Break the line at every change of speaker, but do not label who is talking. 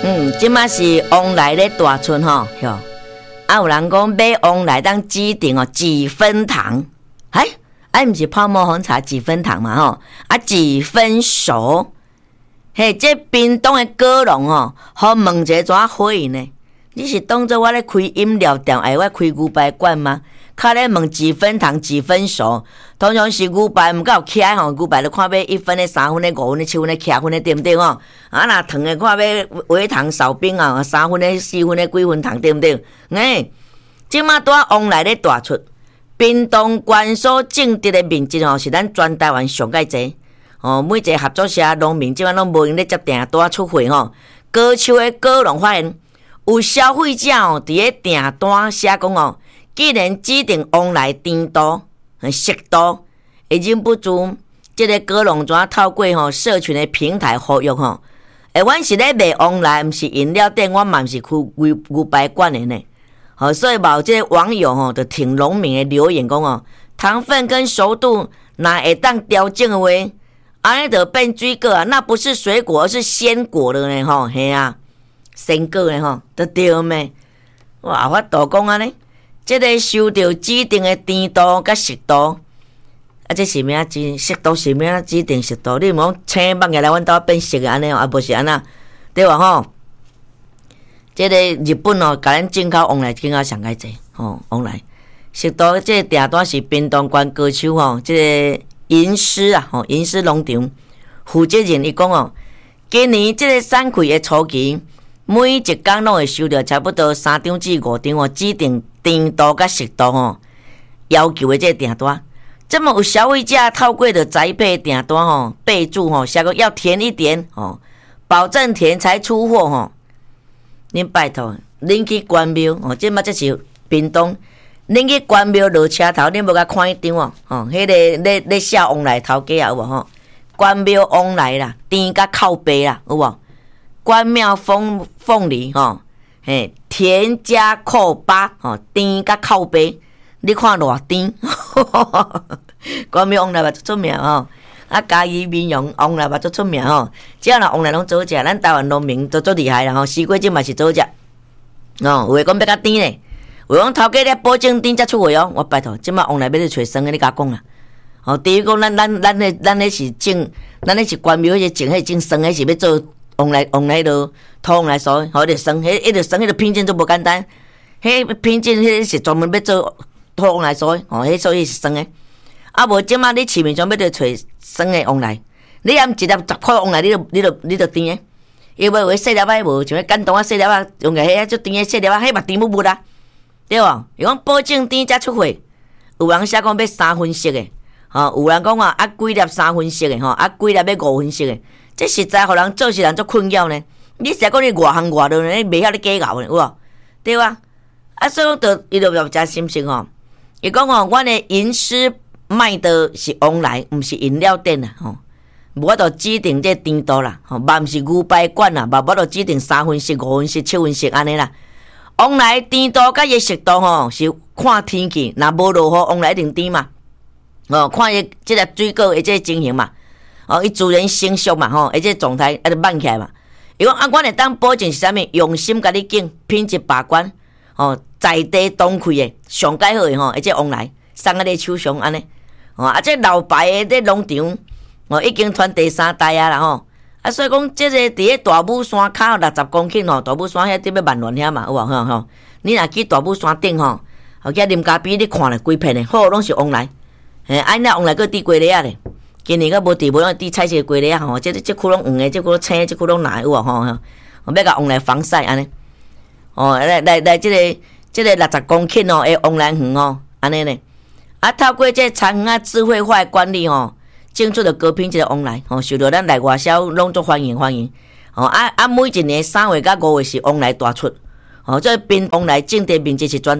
即马是往来咧大春吼，哟，有人讲买往来当指定哦几分糖，毋是泡沫红茶几分糖嘛吼，几分熟，这冰冻的果农吼，好问一下怎回应呢？你是当作我咧开饮料店，我开牛排馆吗？卡咧问几分糖几分熟，通常是牛排毋够起来吼，牛排就看要1分的、3分的、5分的、7分的、7分的，对不对吼？若糖的看要微糖少冰啊，3分的、4分的、几分糖，对不对？即马拄往来咧大出，屏东关所种植的面积吼，是咱全台湾上介济。每一个合作社农民即马拢无用咧接订单出货吼。高手的果农发现，有消费者伫咧订单写讲既然指定往来甜度、熟度，会忍不住，即个果农怎透过社群的平台呼吁阮是咧卖往来，毋是饮料店，我嘛毋是开牛排馆的呢。所以有即个网友就挺农民的留言讲糖分跟熟度若会当调整的话，安尼就变水果啊，那不是水果，而是鲜果了呢嘿啊，鲜果呢就对咩？哇，我都讲安尼。这个收到指定的甜度甲熟度，这是咩指？熟度是咩指定熟度？你毋讲青放下来，阮兜变熟的安尼无是安那，对吧这个日本甲咱进口往来进口上介济往来熟度，这个订单是屏东县高手这个银狮银狮农场负责人伊讲今年这个产季的初期，每一天拢会收到差不多3张至5张指定甜度甲熟度要求的这个订单。这么有消费者透过的宅配订单备注写个要甜一点保证甜才出货恁拜托，恁去关庙即马这是屏东，恁去关庙落车头，恁无甲看一张迄个咧写往来头家有无关庙往来啦，甜甲靠背啦，有无？关庙凤梨甜加扣8甜甲靠背，你看偌甜，关庙往来嘛足出名嘉义民雄往来嘛足出名只要若往来拢做食，咱台湾农民都足厉害啦西瓜汁嘛是做食有诶讲要较甜咧，有讲头家咧保证甜才出货我拜托，即马往来要去找酸诶，你甲讲啦第一讲咱咧是种，咱咧是关庙迄种种酸诶，是要做往来迄落土往来所就酸，迄个酸迄个品种都无简单，迄品种迄是专门要做土往来所迄所以是酸诶。无即马你市面上要着找酸诶往来，你含一粒10块往来，你就甜诶。因为有细粒仔无，像简单细粒仔用个迄足甜诶细粒仔，迄嘛甜不啦，对无？伊讲保证甜才出货，有人写讲要3分熟诶，有人讲几粒3分熟诶，几粒要5分熟诶，这实在互人做事人足困扰呢。你实在讲你外行外道呢，你袂晓你计较呢，有无？对吧？所以讲伊就真心诚伊讲阮诶银狮卖的是往来，毋是饮料店啦无法度指定这甜度啦嘛毋是牛排馆啦，嘛无法度指定3分熟、5分熟、7分熟安尼啦。往来甜度甲伊熟度是看天气，若无落雨，往来一定甜嘛看伊即个水果的即个情形嘛伊自然成熟嘛而且状态就慢起来嘛。伊讲阮会当保证是啥物？用心甲你拣，品质把关在地当开的上介好的而且往来送你手上安尼这老牌的这农场已经传第3代啊啦所以讲这个伫咧大武山骹60公顷大武山遐伫要万巒遐嘛有无你若去大武山顶遐啉咖啡，你看了规片的好拢是往来安那往来个滴鸡粒咧，今年个无滴，无用滴菜色鸡粒这区拢黄的，这区青，这区拢蓝有无要甲往来防晒安尼来这个60公顷的往来园安尼呢透过这产园智慧化的管理种出的高品质的往来受到咱内外销拢足欢迎每一年3月到5月是往来大出这边往来种植面积是全